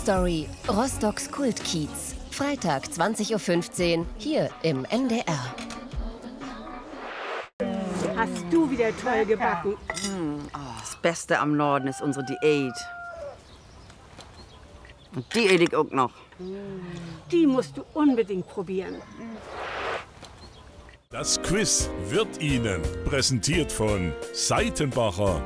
Story, Rostocks Kultkiez. Freitag 20:15 Uhr hier im NDR. Hast du wieder toll gebacken? Das Beste am Norden ist unsere Diät. Und die esse ich auch noch. Die musst du unbedingt probieren. Das Quiz wird Ihnen präsentiert von Seitenbacher.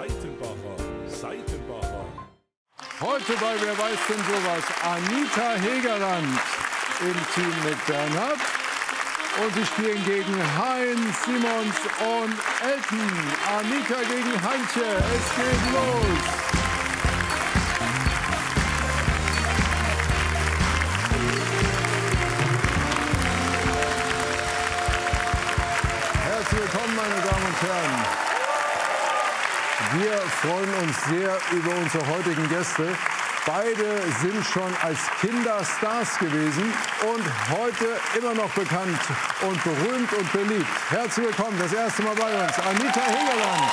Heute bei Wer weiß denn sowas? Anita Hegerland im Team mit Bernhard. Und sie spielen gegen Heinz, Simons und Elton. Anita gegen Heinche. Es geht los. Herzlich willkommen, meine Damen und Herren. Wir freuen uns sehr über unsere heutigen Gäste. Beide sind schon als Kinder Stars gewesen und heute immer noch bekannt und berühmt und beliebt. Herzlich willkommen, das erste Mal bei uns, Anita Hegerland.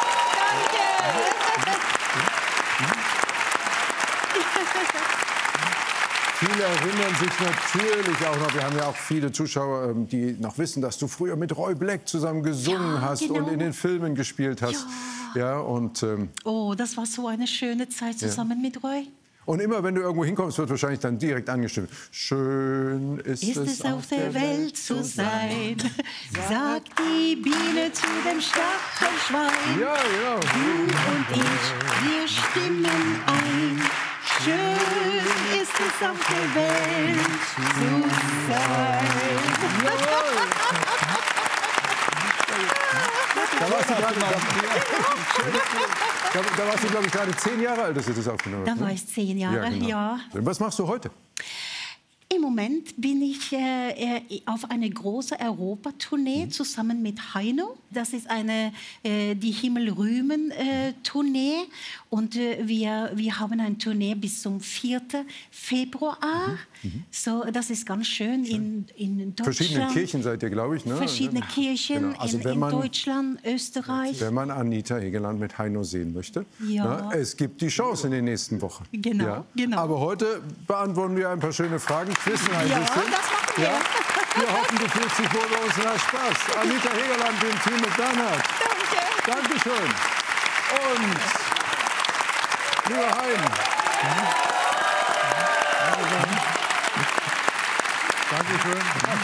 Viele erinnern sich natürlich auch noch, wir haben ja auch viele Zuschauer, die noch wissen, dass du früher mit Roy Black zusammen gesungen hast und in den Filmen gespielt hast. Ja, und, oh, das war so eine schöne Zeit zusammen mit Roy. Und immer, wenn du irgendwo hinkommst, wird wahrscheinlich dann direkt angestimmt. Schön ist es auf der Welt zu sein, sagt die Biene zu dem Stachelschwein. Ja, genau. Du und ich, wir stimmen ein. Schön ist es auf der Welt zu sein. Jawohl. Da warst du, glaube ich, gerade 10 Jahre alt, als du das aufgenommen hast. Da war ich 10 Jahre, ja. Was machst du heute? Im Moment bin ich auf eine große Europatournee zusammen mit Heino. Das ist eine die Himmel-Rühmen-Tournee. Und wir haben eine Tournee bis zum 4. Februar. So, das ist ganz schön in Deutschland. Verschiedene Kirchen seid ihr, glaube ich, ne? Verschiedene Kirchen also in Deutschland, Österreich. Wenn man Anita Hegerland mit Heino sehen möchte, es gibt die Chance in den nächsten Wochen. Genau, genau. Aber heute beantworten wir ein paar schöne Fragen. Quissen ein bisschen. Das machen wir. Wir hoffen, du fühlst dich wohl bei uns und hast Spaß. Anita Hegerland im Team mit Bernhard. Danke. Dankeschön. Und lieber Hein. Dankeschön.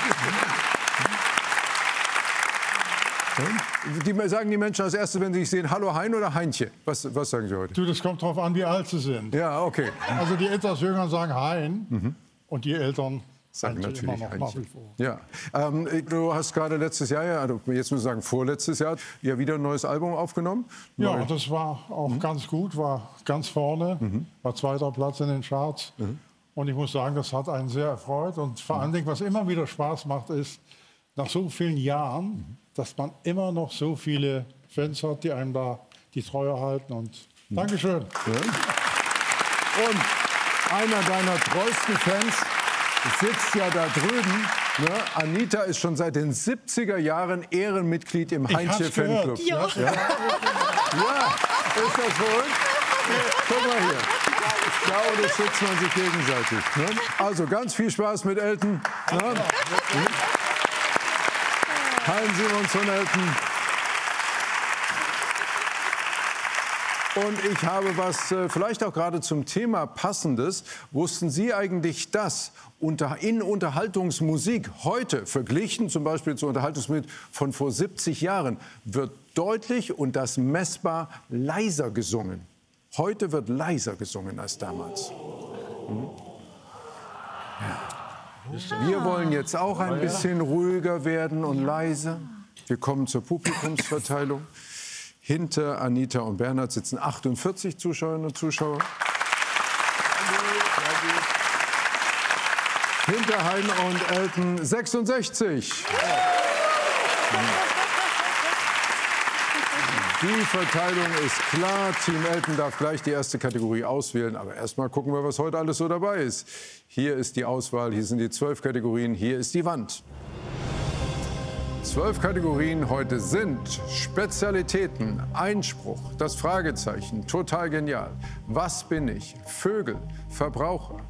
Die sagen die Menschen als erstes, wenn sie dich sehen, hallo Hein oder Heinche? Was sagen sie heute? Du, das kommt darauf an, wie alt sie sind. Ja, okay. Also die etwas Jüngeren sagen Hein und die Älteren sagen natürlich immer noch Heinche. nach wie vor. Ja. Du hast gerade letztes Jahr, also jetzt muss ich sagen vorletztes Jahr, ja wieder ein neues Album aufgenommen. Ja, das war auch ganz gut, war ganz vorne, war 2. Platz in den Charts. Und ich muss sagen, das hat einen sehr erfreut. Und vor allen Dingen, was immer wieder Spaß macht, ist, nach so vielen Jahren, dass man immer noch so viele Fans hat, die einem da die Treue halten. Und Dankeschön. Ja. Und einer deiner treuesten Fans sitzt ja da drüben. Ne? Anita ist schon seit den 70er Jahren Ehrenmitglied im Heinche-Fanclub. Ja. Ist das wohl? Guck mal hier. Ja, und das schützt man sich gegenseitig. Ne? Also ganz viel Spaß mit Elton. Ne? Hein, Simons und Elton. Und ich habe was vielleicht auch gerade zum Thema Passendes. Wussten Sie eigentlich, dass in Unterhaltungsmusik heute, verglichen zum Beispiel zur Unterhaltungsmusik von vor 70 Jahren, wird deutlich und das messbar leiser gesungen? Heute wird leiser gesungen als damals. Ja. Wir wollen jetzt auch ein bisschen ruhiger werden und leiser. Wir kommen zur Publikumsverteilung. Hinter Anita und Bernhard sitzen 48 Zuschauerinnen und Zuschauer. Hinter Hein und Elton 66. Die Verteilung ist klar. Team Elton darf gleich die erste Kategorie auswählen. Aber erstmal gucken wir, was heute alles so dabei ist. Hier ist die Auswahl, hier sind die 12 Kategorien, hier ist die Wand. 12 Kategorien heute sind Spezialitäten, Einspruch, das Fragezeichen, total genial, was bin ich, Vögel, Verbraucher,